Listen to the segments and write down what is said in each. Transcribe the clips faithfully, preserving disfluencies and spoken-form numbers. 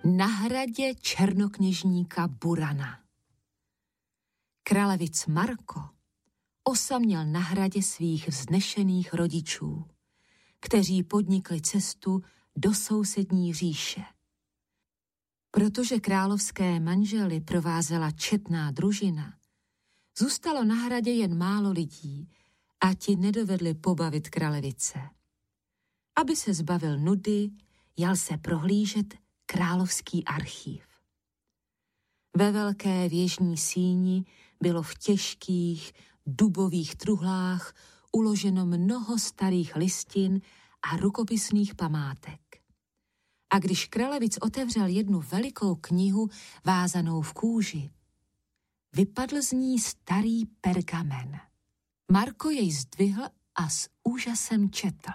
Na hradě černokněžníka Burana. Kralevic Marko osaměl na hradě svých vznešených rodičů, kteří podnikli cestu do sousední říše. Protože královské manžely provázela četná družina, zůstalo na hradě jen málo lidí a ti nedovedli pobavit kralevice. Aby se zbavil nudy, jal se prohlížet královský archív. Ve velké věžní síni bylo v těžkých dubových truhlách uloženo mnoho starých listin a rukopisných památek. A když kralevic otevřel jednu velikou knihu vázanou v kůži, vypadl z ní starý pergamen. Marko jej zdvihl a s úžasem četl.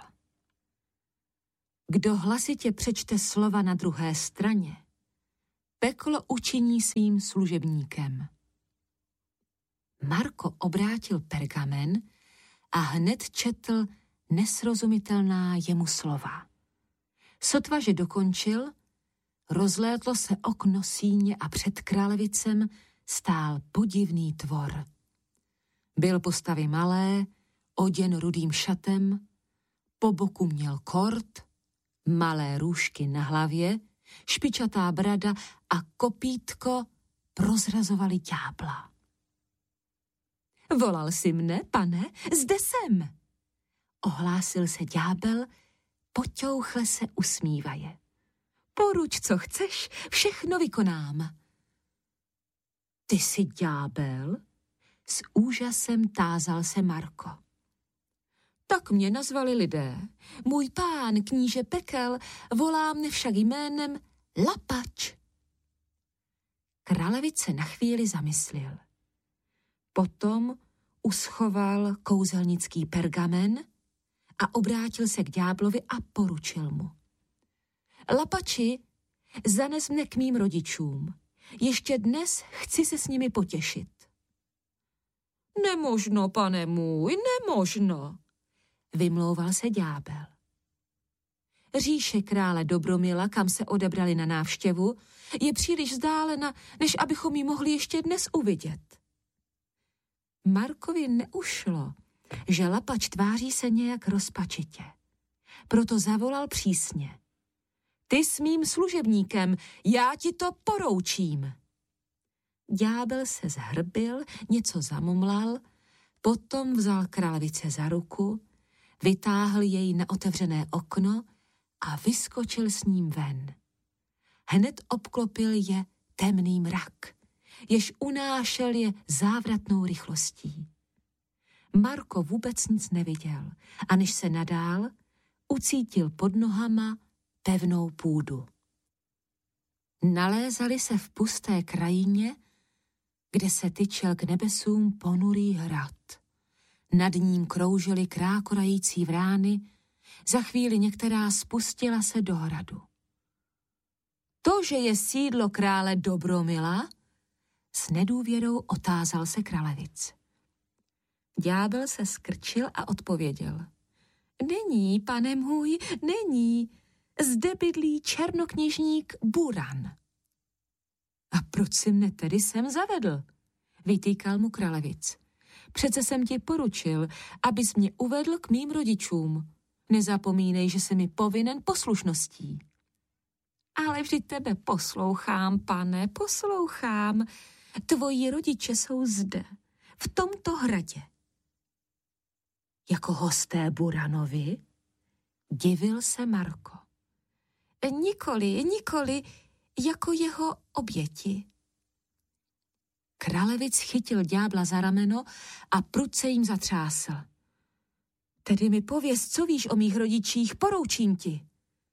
Kdo hlasitě přečte slova na druhé straně, peklo učiní svým služebníkem. Marko obrátil pergamen a hned četl nesrozumitelná jemu slova. Sotva, že dokončil, rozlétlo se okno síně a před králevicem stál podivný tvor. Byl postavy malé, oděn rudým šatem, po boku měl kort, malé růžky na hlavě, špičatá brada a kopítko prozrazovali ďábla. Volal jsi mne, pane, zde jsem. Ohlásil se ďábel, poťouchle se usmívaje. Poruč, co chceš, všechno vykonám. Ty jsi ďábel? S úžasem tázal se Marko. Tak mě nazvali lidé. Můj pán, kníže pekel, volá mne však jménem Lapač. Kralevic se na chvíli zamyslil. Potom uschoval kouzelnický pergamen a obrátil se k ďáblovi a poručil mu. Lapači, zanes mne k mým rodičům. Ještě dnes chci se s nimi potěšit. Nemožno, pane můj, nemožno, vymlouval se ďábel. Říše krále Dobromila, kam se odebrali na návštěvu, je příliš vzdálena, než abychom ji mohli ještě dnes uvidět. Markovi neušlo, že Lapač tváří se nějak rozpačitě. Proto zavolal přísně. Ty s mým služebníkem, já ti to poroučím. Ďábel se zhrbil, něco zamumlal, potom vzal králevice za ruku, vytáhl jej na otevřené okno a vyskočil s ním ven. Hned obklopil je temný mrak, jež unášel je závratnou rychlostí. Marko vůbec nic neviděl a než se nadál, ucítil pod nohama pevnou půdu. Nalézali se v pusté krajině, kde se tyčel k nebesům ponurý hrad. Nad ním kroužily krákorající vrány, za chvíli některá spustila se do hradu. To, že je sídlo krále Dobromila? S nedůvěrou otázal se kralevic. Ďábel se skrčil a odpověděl. Není, pane můj, není. Zde bydlí černokněžník Buran. A proč si mne tedy sem zavedl? Vytýkal mu kralevic. Přece jsem ti poručil, abys mě uvedl k mým rodičům. Nezapomínej, že jsi mi povinen poslušností. Ale vždyť tebe poslouchám, pane, poslouchám. Tvoji rodiče jsou zde, v tomto hradě. Jako hosté Buranovi? Divil se Marko. Nikoli, nikoli, jako jeho oběti. Kralevic chytil ďábla za rameno a prudce jim zatřásl. Tedy mi pověz, co víš o mých rodičích, poroučím ti.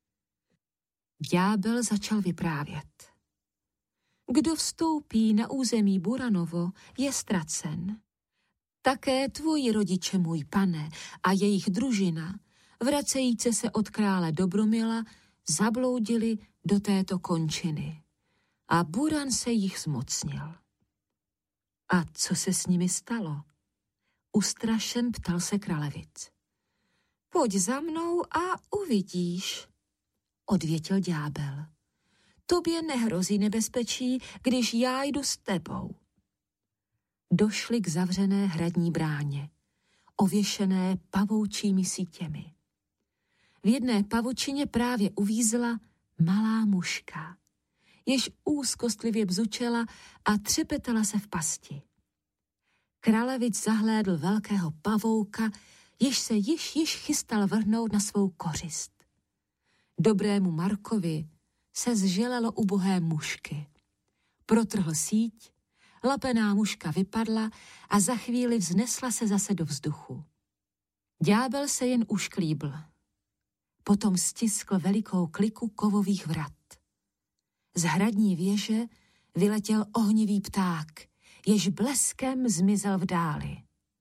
Ďábel začal vyprávět. Kdo vstoupí na území Buranovo, je ztracen. Také tvoji rodiče, můj pane, a jejich družina, vracejíce se od krále Dobromila, zabloudili do této končiny a Buran se jich zmocnil. A co se s nimi stalo? Ustrašen ptal se kralevic. Pojď za mnou a uvidíš, odvětil ďábel. Tobě nehrozí nebezpečí, když já jdu s tebou. Došli k zavřené hradní bráně, ověšené pavoučími sítěmi. V jedné pavučině právě uvízla malá muška, jež úzkostlivě bzučela a třepetala se v pasti. Kralevic zahlédl velkého pavouka, jež se již již chystal vrhnout na svou kořist. Dobrému Markovi se zželelo ubohé mušky. Protrhl síť, lapená muška vypadla a za chvíli vznesla se zase do vzduchu. Ďábel se jen ušklíbl. Potom stiskl velikou kliku kovových vrat. Z hradní věže vyletěl ohnivý pták, jež bleskem zmizel v dáli.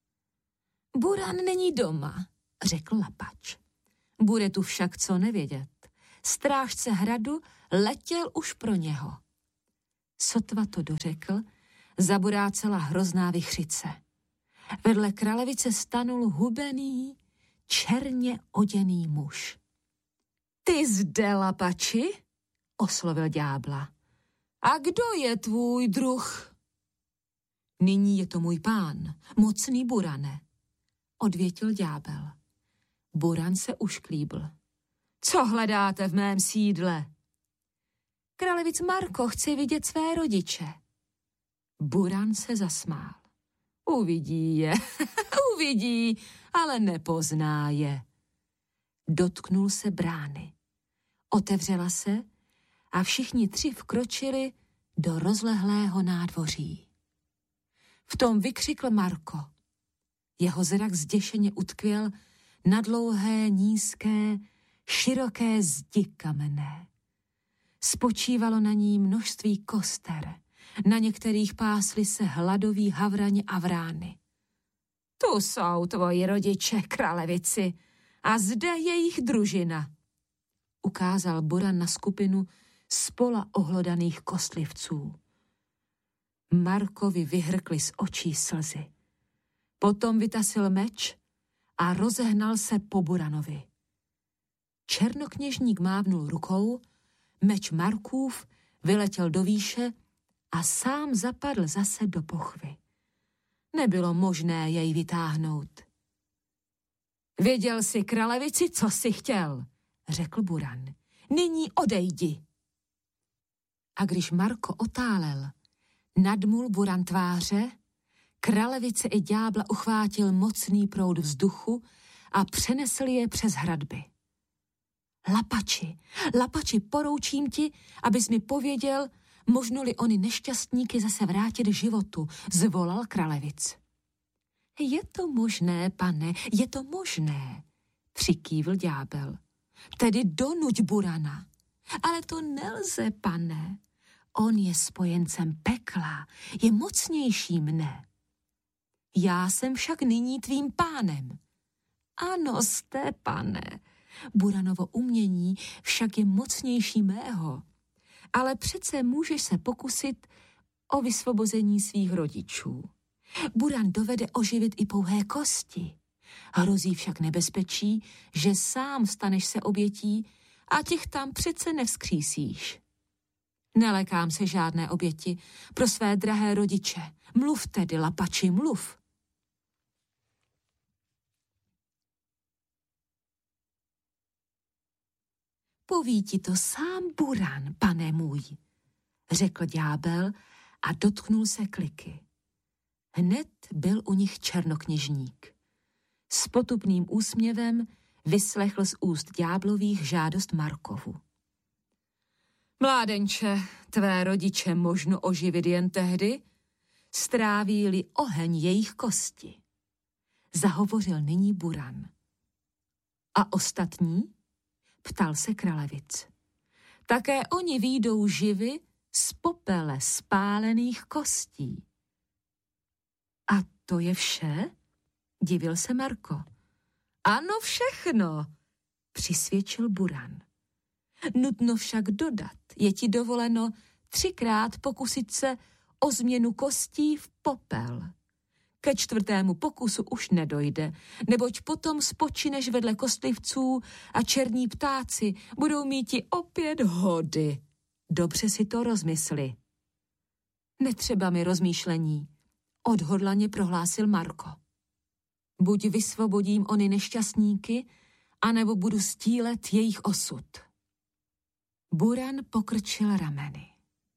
Buran není doma, řekl Lapač. Bude tu však co nevědět. Strážce hradu letěl už pro něho. Sotva to dořekl, zaburácela hrozná vichřice. Vedle kralevice stanul hubený, černě oděný muž. Ty zde, Lapači? Oslovil ďábla. A kdo je tvůj druh? Nyní je to můj pán, mocný Burane, odvětil ďábel. Buran se ušklíbl. Co hledáte v mém sídle? Kralevic Marko chce vidět své rodiče. Buran se zasmál. Uvidí je, uvidí, ale nepozná je. Dotknul se brány. Otevřela se a všichni tři vkročili do rozlehlého nádvoří. V tom vykřikl Marko. Jeho zrak zděšeně utkvěl na dlouhé, nízké, široké zdi kamenné. Spočívalo na ní množství koster, na některých pásly se hladoví havrani a vrány. Tu jsou tvoji rodiče, kralevici, a zde je jejich družina. Ukázal Buran na skupinu spola ohlodaných kostlivců. Markovi vyhrkly z očí slzy. Potom vytasil meč a rozehnal se po Buranovi. Černokněžník mávnul rukou, meč Markův vyletěl do výše a sám zapadl zase do pochvy. Nebylo možné jej vytáhnout. Věděl jsi, kralevici, co jsi chtěl, řekl Buran. Nyní odejdi. A když Marko otálel, nadmul Buran tváře, kralevice i ďábla uchvátil mocný proud vzduchu a přenesl je přes hradby. Lapači, Lapači, poroučím ti, abys mi pověděl, možno-li ony nešťastníky zase vrátit životu, zvolal kralevic. Je to možné, pane, je to možné, přikývl ďábel. Tedy donuť Burana. Ale to nelze, pane. On je spojencem pekla, je mocnější mne. Já jsem však nyní tvým pánem. Ano, jste, pane. Buranovo umění však je mocnější mého. Ale přece můžeš se pokusit o vysvobození svých rodičů. Buran dovede oživit i pouhé kosti. Hrozí však nebezpečí, že sám staneš se obětí a těch tam přece nevzkřísíš. Nelekám se žádné oběti pro své drahé rodiče. Mluv tedy, Lapači, mluv. Poví ti to sám Buran, pane můj, řekl ďábel a dotknul se kliky. Hned byl u nich černokněžník. S potupným úsměvem vyslechl z úst ďáblových žádost Markovu. Mládenče, tvé rodiče možno oživit jen tehdy, stráví-li oheň jejich kosti. Zahovořil nyní Buran. A ostatní? Ptal se kralevic. Také oni výjdou živy z popele spálených kostí. A to je vše? Divil se Marko. Ano, všechno, přisvědčil Buran. Nutno však dodat, je ti dovoleno třikrát pokusit se o změnu kostí v popel. Ke čtvrtému pokusu už nedojde, neboť potom spočineš vedle kostlivců a černí ptáci budou mít ti opět hody. Dobře si to rozmysli. Netřeba mi rozmýšlení, odhodlaně prohlásil Marko. Buď vysvobodím ony nešťastníky, anebo budu stílet jejich osud. Buran pokrčil rameny.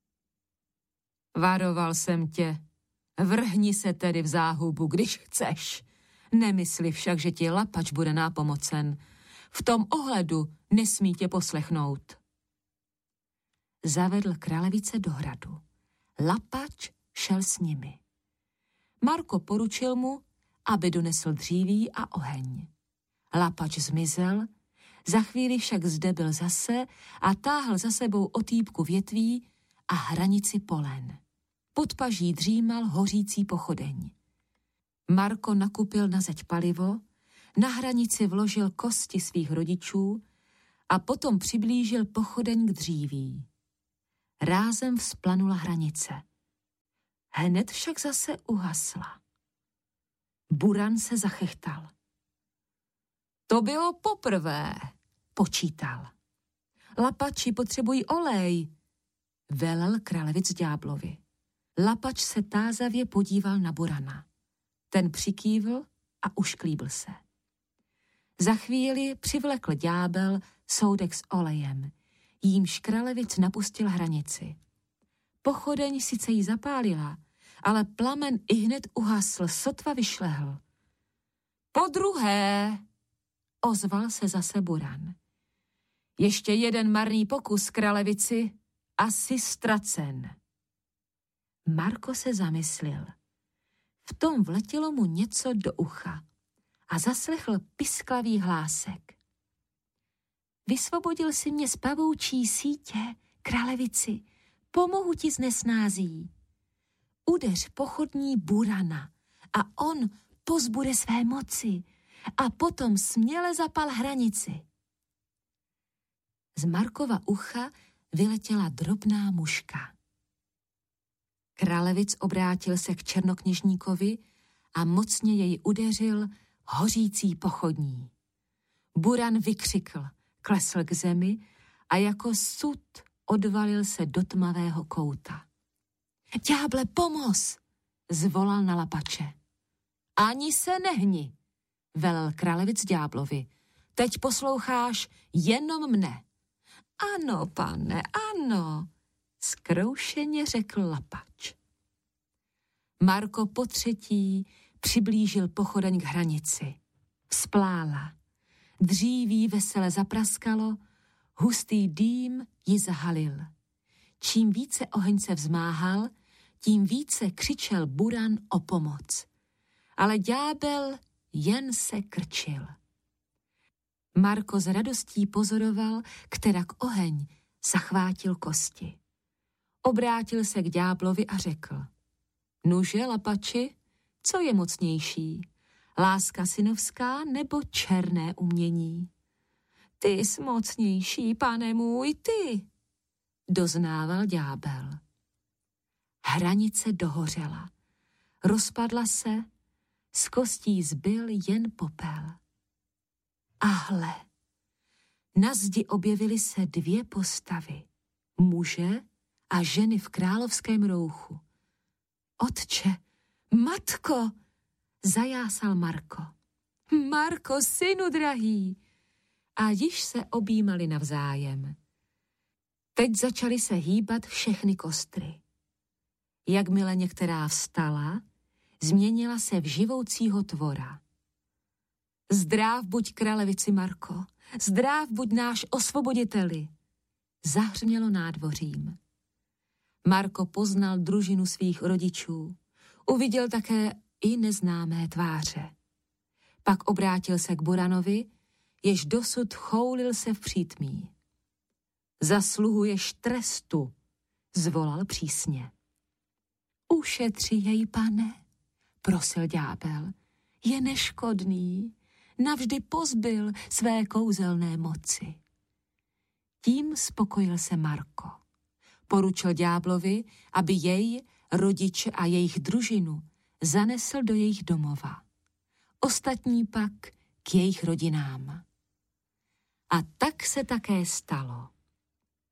Varoval jsem tě, vrhni se tedy v záhubu, když chceš. Nemysli však, že ti Lapač bude nápomocen. V tom ohledu nesmí tě poslechnout. Zavedl Kralevice do hradu. Lapač šel s nimi. Marko poručil mu, aby donesl dříví a oheň. Lapač zmizel, za chvíli však zde byl zase a táhl za sebou otýpku větví a hranici polen. Pod paží dřímal hořící pochodeň. Marko nakupil na zeď palivo, na hranici vložil kosti svých rodičů a potom přiblížil pochodeň k dříví. Rázem vzplanula hranice. Hned však zase uhasla. Buran se zachechtal. To bylo poprvé, počítal. Lapači potřebují olej, velel Kralevic ďáblovi. Lapač se tázavě podíval na Burana. Ten přikývl a ušklíbil se. Za chvíli přivlekl ďábel soudek s olejem, jímž Kralevic napustil hranici. Pochodeň sice jí zapálila, ale plamen ihned uhasl, sotva vyšlehl. Podruhé, ozval se zase Buran. Ještě jeden marný pokus, Kralevici, asi ztracen. Marko se zamyslil. V tom vletělo mu něco do ucha a zaslechl pisklavý hlásek. Vysvobodil si mě z pavoučí sítě, Kralevici, pomohu ti s nesnází. Udeř pochodní Burana a on pozbude své moci a potom směle zapal hranici. Z Markova ucha vyletěla drobná muška. Kralevic obrátil se k černokněžníkovi a mocně jej udeřil hořící pochodní. Buran vykřikl, klesl k zemi a jako sud odvalil se do tmavého kouta. Ďáble, pomoz, zvolal na Lapače. Ani se nehni, velel Kralevic ďáblovi. Teď posloucháš jenom mne. Ano, pane, ano, zkroušeně řekl Lapač. Marko potřetí přiblížil pochodeň k hranici. Vzplála. Dříví vesele zapraskalo, hustý dým ji zahalil. Čím více oheň se vzmáhal, tím více křičel Buran o pomoc. Ale ďábel jen se krčil. Marko s radostí pozoroval, kterak oheň zachvátil kosti. Obrátil se k ďáblovi a řekl: Nuže, Lapači, co je mocnější? Láska synovská nebo černé umění? Ty jsi mocnější, pane můj, ty, doznával ďábel. Hranice dohořela. Rozpadla se, z kostí zbyl jen popel. A hle, na zdi objevily se dvě postavy, muže a ženy v královském rouchu. Otče, matko, zajásal Marko. Marko, synu drahý, a již se objímali navzájem. Teď začaly se hýbat všechny kostry. Jakmile některá vstala, změnila se v živoucího tvora. Zdráv buď, Kralevici Marko, zdráv buď náš osvoboditeli, zahřmělo nádvořím. Marko poznal družinu svých rodičů, uviděl také i neznámé tváře. Pak obrátil se k Buranovi, jež dosud choulil se v přítmí. Zasluhuješ trestu, zvolal přísně. Ušetři jej, pane, prosil ďábel, je neškodný, navždy pozbyl své kouzelné moci. Tím spokojil se Marko. Poručil ďáblovi, aby jej, rodiče a jejich družinu zanesl do jejich domova. Ostatní pak k jejich rodinám. A tak se také stalo.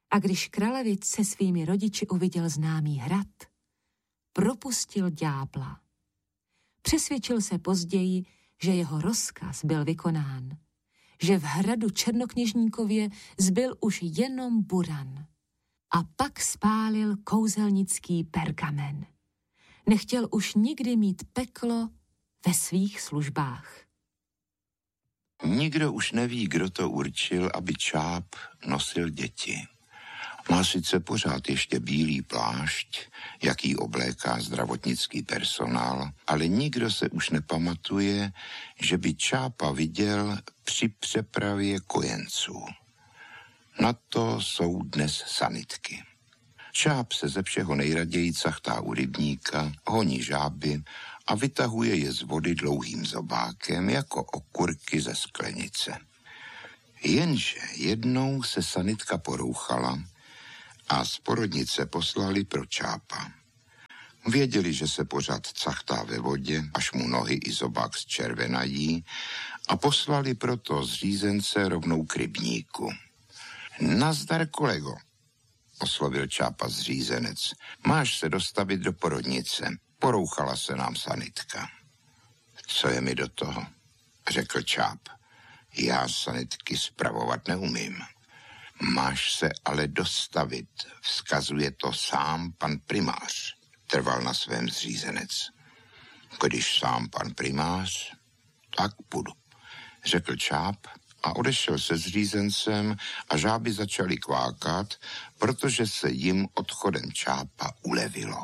A když Kralevic se svými rodiči uviděl známý hrad, propustil ďábla. Přesvědčil se později, že jeho rozkaz byl vykonán, že v hradu Černokněžníkově zbyl už jenom buran. A pak spálil kouzelnický pergamen. Nechtěl už nikdy mít peklo ve svých službách. Nikdo už neví, kdo to určil, aby Čáp nosil děti. Má sice pořád ještě bílý plášť, jaký obléká zdravotnický personál, ale nikdo se už nepamatuje, že by Čápa viděl při přepravě kojenců. Na to jsou dnes sanitky. Čáp se ze všeho nejraději cachtá u rybníka, honí žáby a vytahuje je z vody dlouhým zobákem jako okurky ze sklenice. Jenže jednou se sanitka porouchala a z porodnice poslali pro Čápa. Věděli, že se pořád cachtá ve vodě, až mu nohy i zobák zčervenají, a poslali proto zřízence rovnou k rybníku. Nazdar, kolego, oslovil Čápa zřízenec. Máš se dostavit do porodnice. Porouchala se nám sanitka. Co je mi do toho? Řekl Čáp. Já sanitky spravovat neumím. Máš se ale dostavit, vzkazuje to sám pan primář, trval na svém zřízenec. Když sám pan primář, tak půjdu, řekl Čáp a odešel se zřízencem a žáby začaly kvákat, protože se jim odchodem Čápa ulevilo.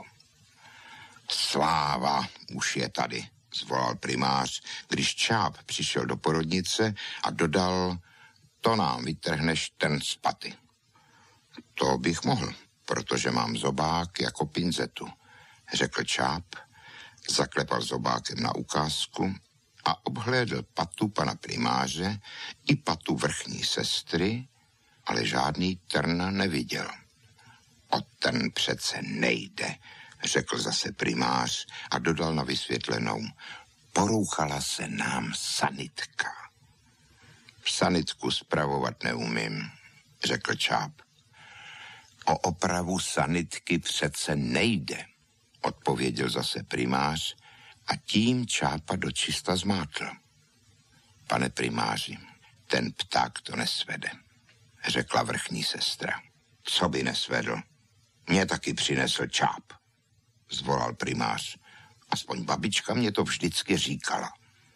Sláva už je tady, zvolal primář, když Čáp přišel do porodnice a dodal: to nám vytrhneš ten z paty. To bych mohl, protože mám zobák jako pinzetu, řekl Čáp, zaklepal zobákem na ukázku a obhlédl patu pana primáře i patu vrchní sestry, ale žádný trn neviděl. O trn přece nejde, řekl zase primář a dodal na vysvětlenou: porouchala se nám sanitka. Sanitku spravovat neumím, řekl Čáp. O opravu sanitky přece nejde, odpověděl zase primář a tím Čápa dočista zmátl. Pane primáři, ten pták to nesvede, řekla vrchní sestra. Co by nesvedl? Mě taky přinesl Čáp, zvolal primář. Aspoň babička mě to vždycky říkala.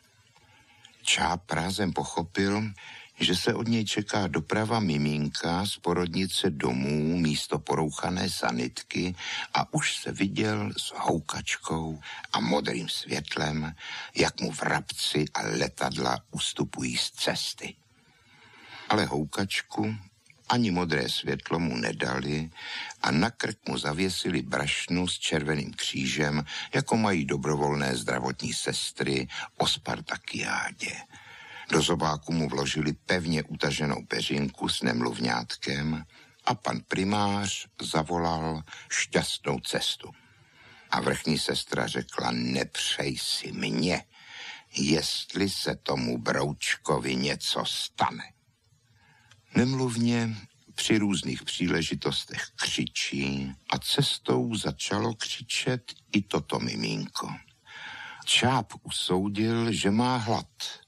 Čáp rázem pochopil, že se od něj čeká doprava miminka z porodnice domů místo porouchané sanitky a už se viděl s houkačkou a modrým světlem, jak mu vrabci a letadla ustupují z cesty. Ale houkačku ani modré světlo mu nedali a na krk mu zavěsili brašnu s červeným křížem, jako mají dobrovolné zdravotní sestry o Spartakiádě. Do zobáku mu vložili pevně utaženou peřinku s nemluvňátkem a pan primář zavolal šťastnou cestu. A vrchní sestra řekla: nepřej si mě, jestli se tomu broučkovi něco stane. Nemluvně při různých příležitostech křičí a cestou začalo křičet i toto miminko. Čáp usoudil, že má hlad,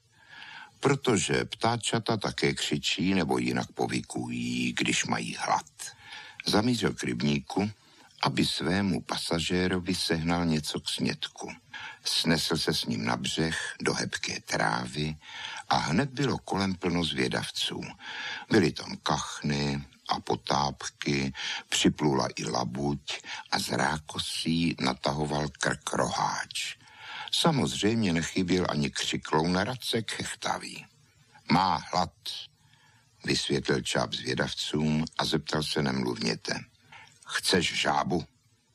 protože ptáčata také křičí nebo jinak povykují, když mají hlad. Zamířil k rybníku, aby svému pasažérovi sehnal něco k snědku. Snesl se s ním na břeh do hebké trávy a hned bylo kolem plno zvědavců. Byly tam kachny a potápky, připlula i labuť a z rákosí natahoval krk roháč. Samozřejmě nechyběl ani křikloun na Racek chechtavý. Má hlad, vysvětlil Čáp zvědavcům a zeptal se nemluvněte: chceš žábu?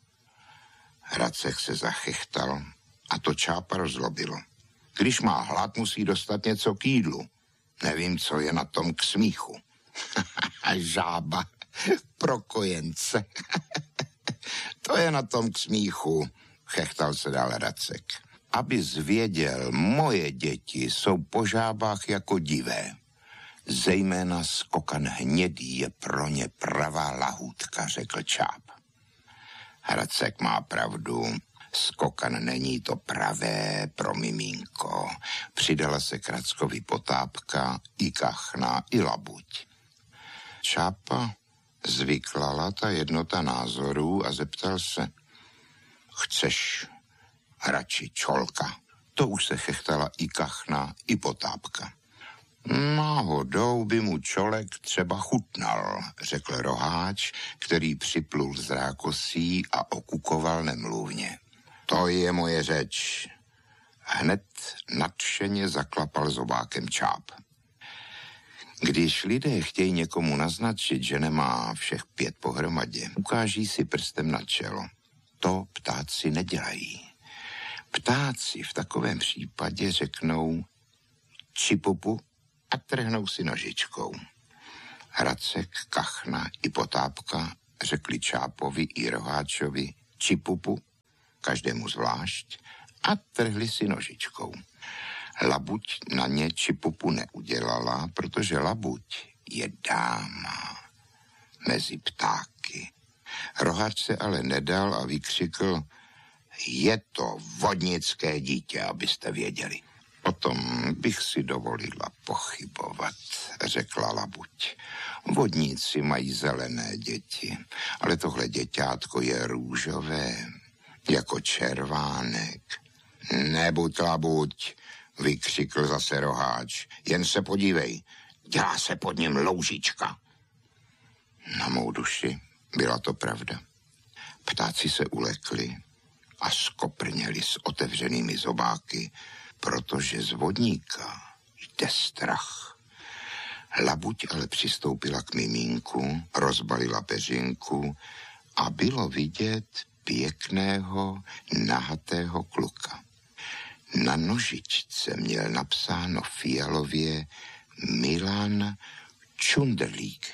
Racek se zachechtal a to Čápa rozlobilo. Když má hlad, musí dostat něco k jídlu. Nevím, co je na tom k smíchu. Žába pro kojence. To je na tom k smíchu, chechtal se dál Racek. Aby zvěděl, moje děti jsou po žábách jako divé. Zejména skokan hnědý je pro ně pravá lahůdka, řekl Čáp. Hracek má pravdu, skokan není to pravé pro miminko. Přidala se k Rackovi Potápka, i Kachna, i Labuť. Čápa zvyklala ta jednota názorů a zeptal se, chceš radši čolka? To už se chechtala i Kachna, i Potápka. Náhodou by mu čolek třeba chutnal, řekl Roháč, který připlul z Rákosí a okukoval nemluvně. To je moje řeč. Hned nadšeně zaklapal zobákem Čáp. Když lidé chtějí někomu naznačit, že nemá všech pět pohromadě, ukáží si prstem na čelo. To ptáci nedělají. Ptáci v takovém případě řeknou čipupu a trhnou si nožičkou. Racek, Kachna i Potápka řekli Čápovi i Roháčovi čipupu, každému zvlášť, a trhli si nožičkou. Labuť na ně čipupu neudělala, protože Labuť je dáma mezi ptáky. Roháč se ale nedal a vykřikl, je to vodnické dítě, abyste věděli. O tom bych si dovolila pochybovat, řekla Labuť. Vodníci mají zelené děti, ale tohle děťátko je růžové, jako červánek. Nebuď Labuť, vykřikl zase Roháč, jen se podívej, dělá se pod ním loužička. Na mou duši byla to pravda. Ptáci se ulekli a skoprněli s otevřenými zobáky, protože z vodníka jde strach. Labuť ale přistoupila k mimínku, rozbalila peřinku a bylo vidět pěkného, nahatého kluka. Na nožičce měl napsáno fialově Milan Čunderlík.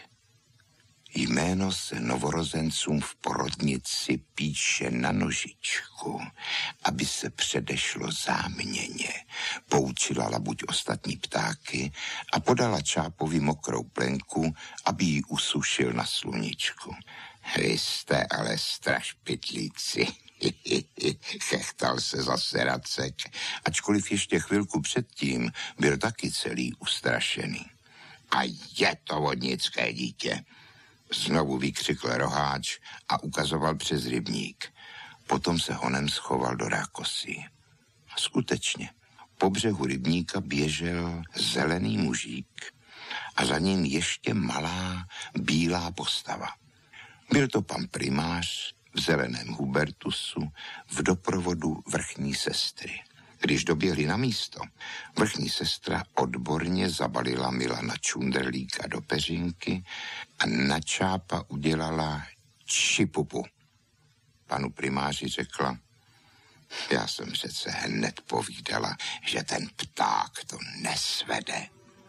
Jméno se novorozencům v porodnici píše na nožičku, aby se předešlo záměně. Poučila Labuť ostatní ptáky a podala Čápovi mokrou plenku, aby ji usušil na sluníčku. Vy jste ale strašpitlíci, chechtal se zase Racek, ačkoliv ještě chvilku předtím byl taky celý ustrašený. A je to vodnické dítě, znovu vykřikl Roháč a ukazoval přes rybník. Potom se honem schoval do Rákosí. Skutečně, po břehu rybníka běžel zelený mužík a za ním ještě malá bílá postava. Byl to pan primář v zeleném hubertusu v doprovodu vrchní sestry. Když doběhli na místo, vrchní sestra odborně zabalila Milana Čunderlíka do peřinky a na Čápa udělala čipupu. Panu primáři řekla, já jsem přece hned povídala, že ten pták to nesvede.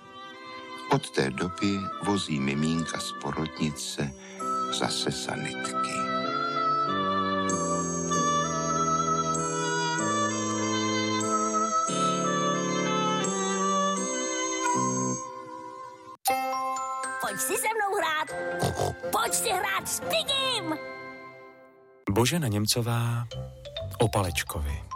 Od té doby vozí mimínka z porodnice zase sanitky. Pojď si se mnou hrát. Pojď si hrát s Pigim. Božena Němcová o Palečkovi.